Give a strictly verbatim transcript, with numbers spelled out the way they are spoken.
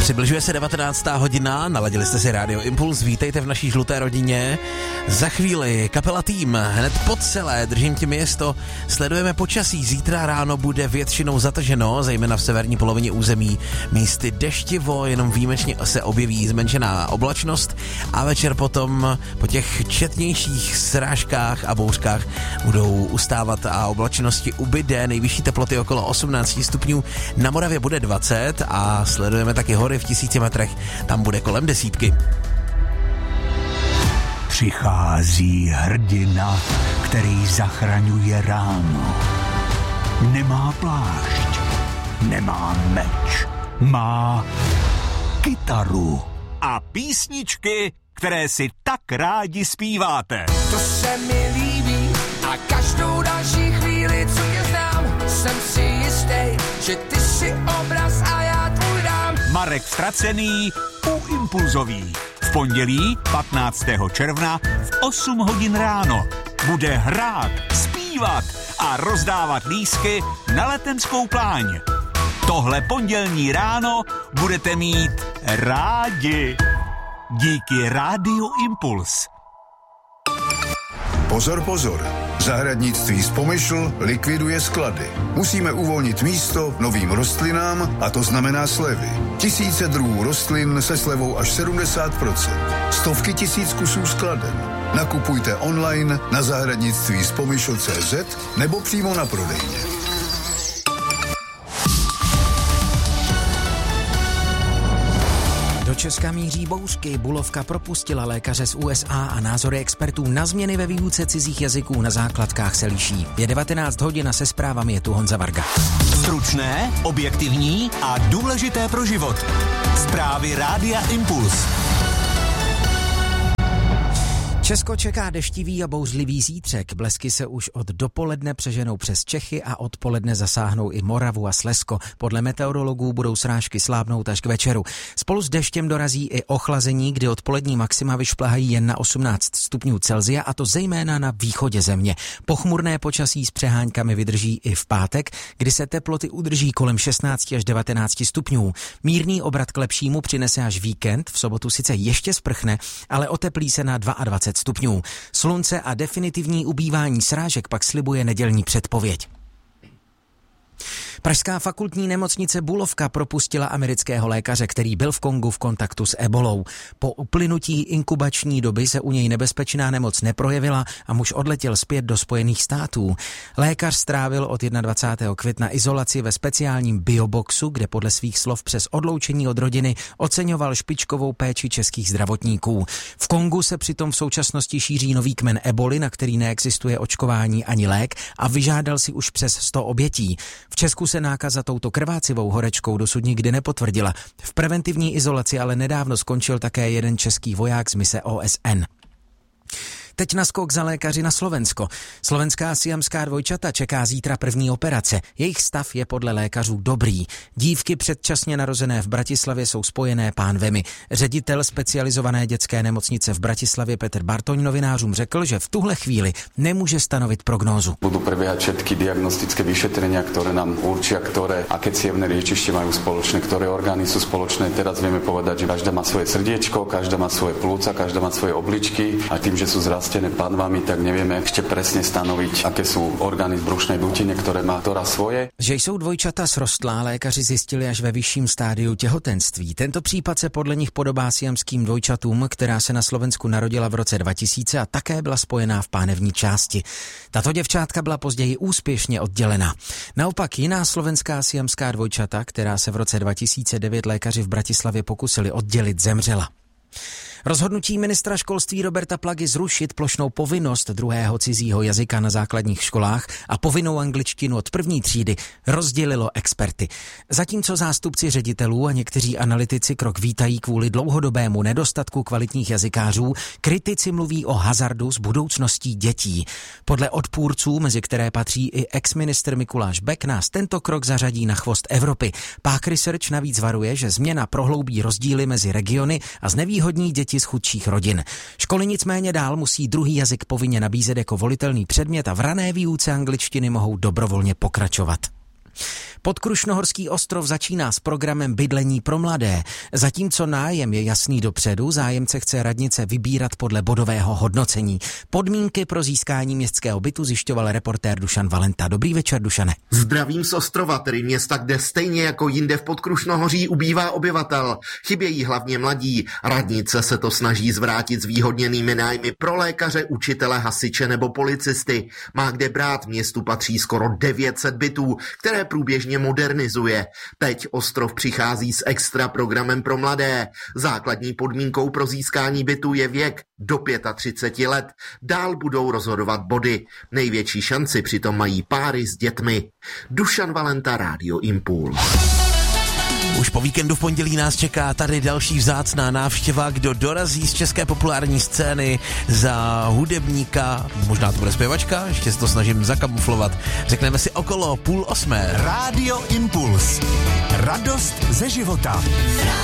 Přibližuje se devatenáctá hodina, naladili jste si Rádio Impuls, vítejte v naší žluté rodině. Za chvíli kapela Tým, hned po celé, držím ti město, sledujeme počasí, zítra ráno bude většinou zataženo, zejména v severní polovině území, místy deštivo, jenom výjimečně se objeví zmenšená oblačnost a večer potom po těch četnějších srážkách a bouřkách budou ustávat a oblačnosti ubyde, nejvyšší teploty okolo osmnáct stupňů, na Moravě bude dvacet a sledujeme taky hory v tisíci metrech, tam bude kolem desítky. Přichází hrdina, který zachraňuje ráno. Nemá plášť, nemá meč, má kytaru a písničky, které si tak rádi zpíváte. To se mi líbí a každou další chvíli, co tě znám, jsem si jistý, že ty jsi obraz a já tvůj dám. Marek Ztracený u Impulzový. V pondělí patnáctého června v osm hodin ráno bude hrát, zpívat a rozdávat lístky na Letenskou pláň. Tohle pondělní ráno budete mít rádi. Díky Rádiu Impuls. Pozor, pozor. Zahradnictví Spomyšl likviduje sklady. Musíme uvolnit místo novým rostlinám a to znamená slevy. Tisíce druhů rostlin se slevou až sedmdesát procent. Stovky tisíc kusů skladen. Nakupujte online na zahradnictví spomyšl tečka cé zet nebo přímo na prodejně. Do Česka míří bouřky, Bulovka propustila lékaře z U S A a názory expertů na změny ve výuce cizích jazyků na základkách se liší. Je devatenáct hodin a se zprávami je tu Honza Varga. Stručné, objektivní a důležité pro život. Zprávy Rádia Impuls. Česko čeká deštivý a bouřlivý zítřek. Blesky se už od dopoledne přeženou přes Čechy a odpoledne zasáhnou i Moravu a Slezsko. Podle meteorologů budou srážky slábnout až k večeru. Spolu s deštěm dorazí i ochlazení, kdy odpolední maxima vyšplhají jen na osmnáct stupňů Celsia, a to zejména na východě země. Pochmurné počasí s přeháňkami vydrží i v pátek, kdy se teploty udrží kolem šestnáct až devatenáct stupňů. Mírný obrat k lepšímu přinese až víkend, v sobotu sice ještě sprchne, ale oteplí se na dvacet dva stupňů. Slunce a definitivní ubývání srážek pak slibuje nedělní předpověď. Pražská fakultní nemocnice Bulovka propustila amerického lékaře, který byl v Kongu v kontaktu s ebolou. Po uplynutí inkubační doby se u něj nebezpečná nemoc neprojevila a muž odletěl zpět do Spojených států. Lékař strávil od dvacátého prvního května izolaci ve speciálním bioboxu, kde podle svých slov přes odloučení od rodiny oceňoval špičkovou péči českých zdravotníků. V Kongu se přitom v současnosti šíří nový kmen eboli, na který neexistuje očkování ani lék, a vyžádal si už přes sto obětí. V Česku se nákaza touto krvácivou horečkou dosud nikdy nepotvrdila. V preventivní izolaci ale nedávno skončil také jeden český voják z mise O S N. Teď naskok za lékaři na Slovensko. Slovenská siamská dvojčata čeká zítra první operace. Jejich stav je podle lékařů dobrý. Dívky předčasně narozené v Bratislavě jsou spojené pánvemi. Ředitel specializované dětské nemocnice v Bratislavě Petr Bartoň novinářům řekl, že v tuhle chvíli nemůže stanovit prognózu. Budú prebiehať všetky diagnostické vyšetrenia, ktoré nám určia, ktoré aké cievne liečište majú spoločné, ktoré orgány sú spoločné. Teraz vieme povedať, že každá má svoje srdiečko, každá má svoje plúca, každá má svoje obličky, a tým, že sú zrastené panvami, tak nevieme ešte presne stanoviť, aké sú orgány v brušnej dutine, ktoré má ktorá svoje. Že jsou dvojčata srostlá, lékaři zjistili až ve vyšším stádiu těhotenství. Tento případ se podle nich podobá siamským dvojčatům, která se na Slovensku narodila v roce dva tisíce a také byla spojená v pánevní části. Tato děvčátka byla později úspěšně oddělena. Naopak jiná slovenská siamská dvojčata, která se v roce dva tisíce devět lékaři v Bratislavě pokusili oddělit, zemřela. Rozhodnutí ministra školství Roberta Plagy zrušit plošnou povinnost druhého cizího jazyka na základních školách a povinnou angličtinu od první třídy rozdělilo experty. Zatímco zástupci ředitelů a někteří analytici krok vítají kvůli dlouhodobému nedostatku kvalitních jazykářů, kritici mluví o hazardu s budoucností dětí. Podle odpůrců, mezi které patří i ex-ministr Mikuláš Bek, nás tento krok zařadí na chvost Evropy. Park Research navíc varuje, že změna prohloubí rozdíly mezi regiony a znevýhodní děti z chudších rodin. Školy nicméně dál musí druhý jazyk povinně nabízet jako volitelný předmět a v rané výuce angličtiny mohou dobrovolně pokračovat. Podkrušnohorský ostrov začíná s programem bydlení pro mladé. Zatímco nájem je jasný dopředu, zájemce chce radnice vybírat podle bodového hodnocení. Podmínky pro získání městského bytu zjišťoval reportér Dušan Valenta. Dobrý večer, Dušane. Zdravím z ostrova, tedy města, kde stejně jako jinde v Podkrušnohoří ubývá obyvatel. Chybějí hlavně mladí. Radnice se to snaží zvrátit zvýhodněnými nájmy pro lékaře, učitele, hasiče nebo policisty. Má kde brát, městu patří skoro devět set bytů, které průběžně modernizuje. Teď ostrov přichází s extra programem pro mladé. Základní podmínkou pro získání bytu je věk do třicet pět let. Dál budou rozhodovat body. Největší šanci přitom mají páry s dětmi. Dušan Valenta, Rádio Impuls. Už po víkendu v pondělí nás čeká tady další vzácná návštěva, kdo dorazí z české populární scény za hudebníka, možná to bude zpěvačka, ještě se to snažím zakamuflovat. Řekneme si okolo půl osmé. Rádio Impuls. Radost ze života.